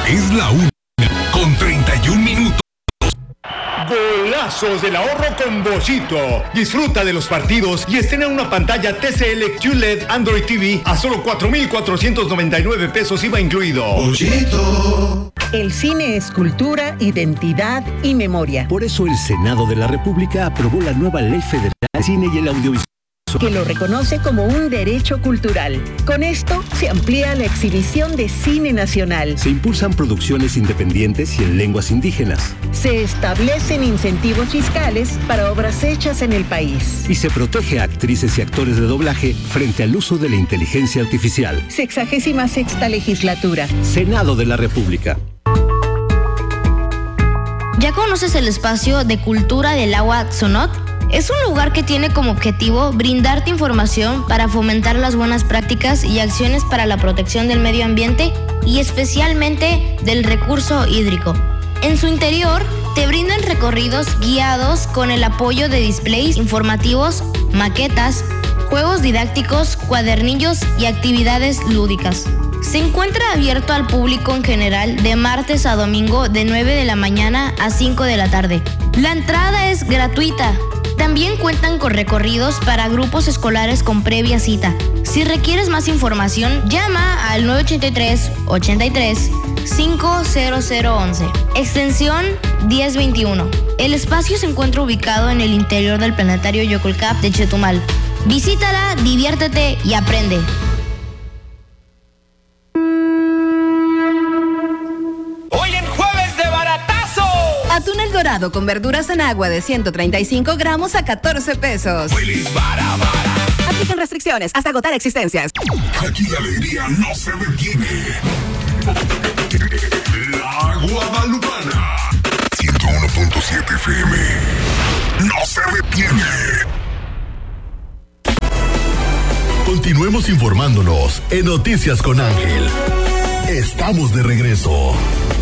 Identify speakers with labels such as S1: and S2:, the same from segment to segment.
S1: Es la 1:31.
S2: Golazos del ahorro con Bollito. Disfruta de los partidos y estrena una pantalla TCL QLED Android TV a solo 4,499 pesos IVA incluido.
S3: Bollito.
S4: El cine es cultura, identidad y memoria.
S5: Por eso el Senado de la República aprobó la nueva Ley Federal de Cine y el Audiovisual,
S4: que lo reconoce como un derecho cultural. Con esto se amplía la exhibición de cine nacional.
S5: Se impulsan producciones independientes y en lenguas indígenas.
S4: Se establecen incentivos fiscales para obras hechas en el país.
S5: Y se protege a actrices y actores de doblaje frente al uso de la inteligencia artificial.
S4: 66ª legislatura.
S5: Senado de la República.
S6: ¿Ya conoces el espacio de cultura del agua Xonot? Es un lugar que tiene como objetivo brindarte información para fomentar las buenas prácticas y acciones para la protección del medio ambiente y especialmente del recurso hídrico. En su interior te brindan recorridos guiados con el apoyo de displays informativos, maquetas, juegos didácticos, cuadernillos y actividades lúdicas. Se encuentra abierto al público en general de martes a domingo de 9 de la mañana a 5 de la tarde. La entrada es gratuita. También cuentan con recorridos para grupos escolares con previa cita. Si requieres más información, llama al 983-83-50011, extensión 1021. El espacio se encuentra ubicado en el interior del planetario Yoculcap de Chetumal. Visítala, diviértete y aprende.
S7: Atún El Dorado con verduras en agua de 135 gramos a 14 pesos. Aplican restricciones hasta agotar existencias.
S1: Aquí la alegría no se detiene. La Guadalupana. 101.7 FM. No se detiene. Continuemos informándonos en Noticias con Ángel. Estamos de regreso.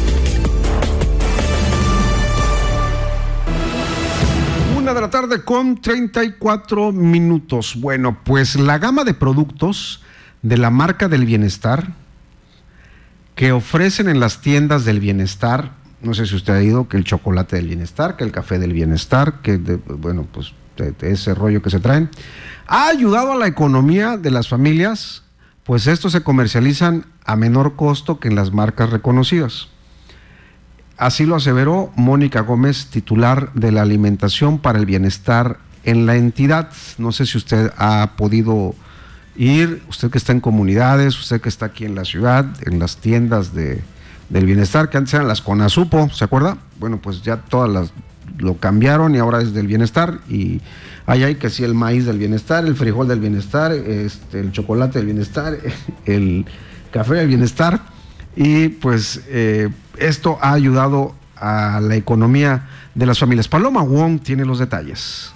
S8: 1:34 p.m. Bueno, pues la gama de productos de la marca del bienestar que ofrecen en las tiendas del bienestar, no sé si usted ha ido, que el chocolate del bienestar, que el café del bienestar, que ese rollo que se traen, ha ayudado a la economía de las familias, pues estos se comercializan a menor costo que en las marcas reconocidas. Así lo aseveró Mónica Gómez, titular de la alimentación para el bienestar en la entidad. No sé si usted ha podido ir, usted que está en comunidades, usted que está aquí en la ciudad, en las tiendas del bienestar, que antes eran las Conasupo, ¿se acuerda? Bueno, pues ya todas lo cambiaron y ahora es del bienestar, y ahí hay que sí, el maíz del bienestar, el frijol del bienestar, el chocolate del bienestar, el café del bienestar, y pues esto ha ayudado a la economía de las familias. Paloma Wong tiene los detalles.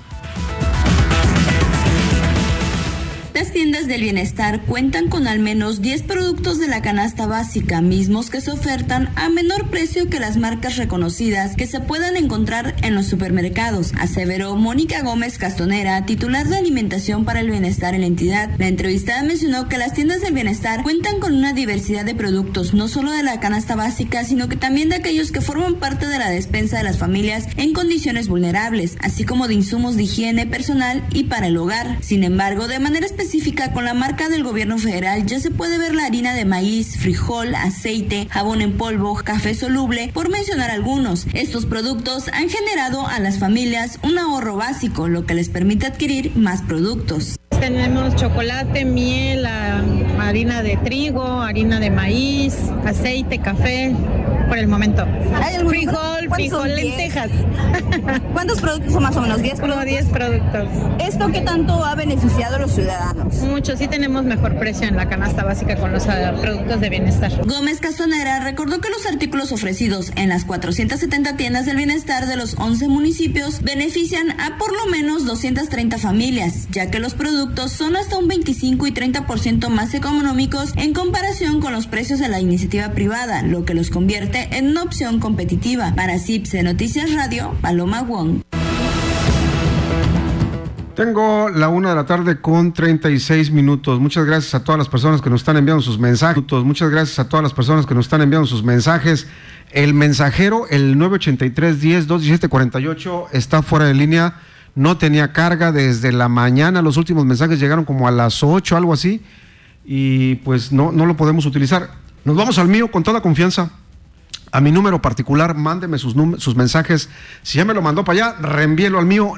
S9: Las tiendas del bienestar cuentan con al menos 10 productos de la canasta básica, mismos que se ofertan a menor precio que las marcas reconocidas que se puedan encontrar en los supermercados, aseveró Mónica Gómez Castonera, titular de alimentación para el bienestar en la entidad. La entrevistada mencionó que las tiendas del bienestar cuentan con una diversidad de productos, no solo de la canasta básica, sino que también de aquellos que forman parte de la despensa de las familias en condiciones vulnerables, así como de insumos de higiene personal y para el hogar. Sin embargo, de manera específica, con la marca del gobierno federal ya se puede ver la harina de maíz, frijol, aceite, jabón en polvo, café soluble, por mencionar algunos. Estos productos han generado a las familias un ahorro básico, lo que les permite adquirir más productos.
S10: Tenemos chocolate, miel, harina de trigo, harina de maíz, aceite, café, por el momento. Frijol, lentejas.
S9: ¿Cuántos productos son más o menos? ¿10
S10: Como 10 productos.
S9: ¿Esto qué tanto ha beneficiado a los ciudadanos?
S10: Mucho, sí tenemos mejor precio en la canasta básica con los productos de bienestar.
S9: Gómez Castonera recordó que los artículos ofrecidos en las 470 tiendas del bienestar de los 11 municipios benefician a por lo menos 230 familias, ya que los productos son hasta un 25 y 30% más económicos en comparación con los precios de la iniciativa privada, lo que los convierte en una opción competitiva. Para CIPSE Noticias Radio, Paloma Wong.
S8: Tengo la 1:36 p.m. Muchas gracias a todas las personas que nos están enviando sus mensajes. El mensajero, el 983-10-217-48, está fuera de línea. No tenía carga desde la mañana. Los últimos mensajes llegaron como a las 8, algo así. Y pues no lo podemos utilizar. Nos vamos al mío con toda confianza. A mi número particular, mándeme sus mensajes. Si ya me lo mandó para allá, reenvíelo al mío,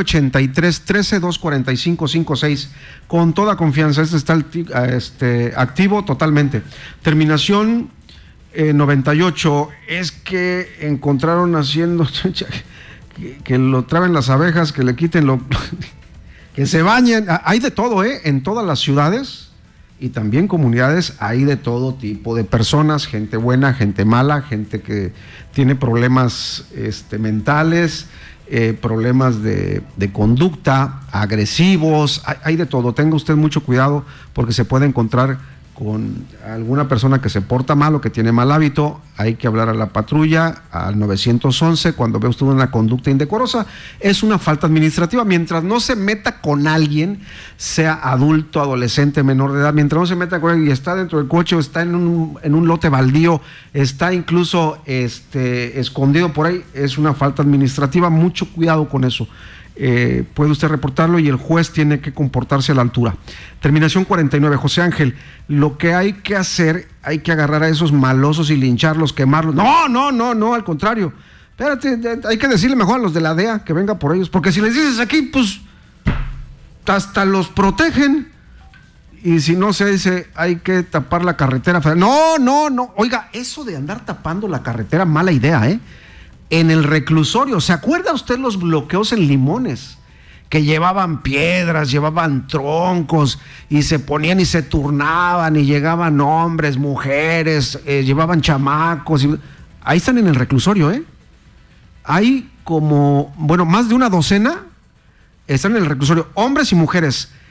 S8: 983-13-245-56. Con toda confianza, este está activo totalmente. Terminación 98. Es que encontraron haciendo que lo traben las abejas, que le quiten que se bañen. Hay de todo, en todas las ciudades. Y también comunidades, hay de todo tipo de personas, gente buena, gente mala, gente que tiene problemas mentales, problemas de conducta, agresivos, hay de todo. Tenga usted mucho cuidado porque se puede encontrar con alguna persona que se porta mal o que tiene mal hábito. Hay que hablar a la patrulla, al 911, cuando ve usted una conducta indecorosa. Es una falta administrativa. Mientras no se meta con alguien, sea adulto, adolescente, menor de edad, mientras no se meta con alguien y está dentro del coche o está en un lote baldío, está incluso escondido por ahí, es una falta administrativa. Mucho cuidado con eso. Puede usted reportarlo y el juez tiene que comportarse a la altura. Terminación 49, José Ángel. Lo que hay que hacer, hay que agarrar a esos malosos y lincharlos, quemarlos. No, al contrario. Espérate, hay que decirle mejor a los de la DEA que venga por ellos, porque si les dices aquí, pues hasta los protegen. Y si no se dice, hay que tapar la carretera. No. Oiga, eso de andar tapando la carretera, mala idea, En el reclusorio, ¿se acuerda usted los bloqueos en Limones? Que llevaban piedras, llevaban troncos y se ponían y se turnaban y llegaban hombres, mujeres, llevaban chamacos. Ahí están en el reclusorio, Hay como, más de una docena están en el reclusorio, hombres y mujeres.